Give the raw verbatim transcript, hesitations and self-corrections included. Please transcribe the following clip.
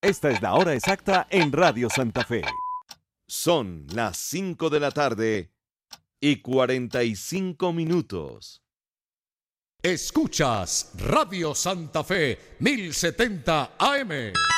Esta es la hora exacta en Radio Santa Fe. Son las cinco de la tarde y cuarenta y cinco minutos. Escuchas Radio Santa Fe mil setenta A M.